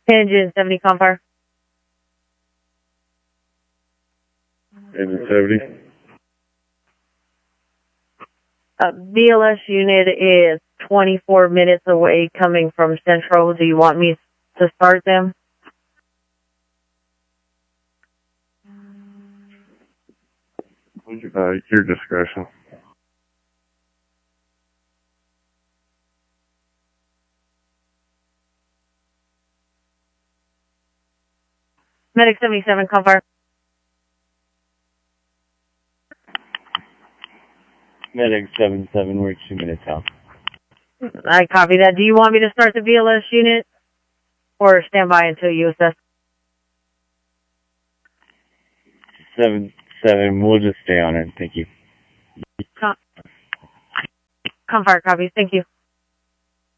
Engine 70, Confire. Engine 70. BLS unit is 24 minutes away coming from Central. Do you want me to start them? Your discretion. Medic 77, Confire. Medic 77, we're 2 minutes out. I copy that. Do you want me to start the BLS unit or stand by until you assess? 7-7, we'll just stay on it. Thank you. Confire, copy. Thank you.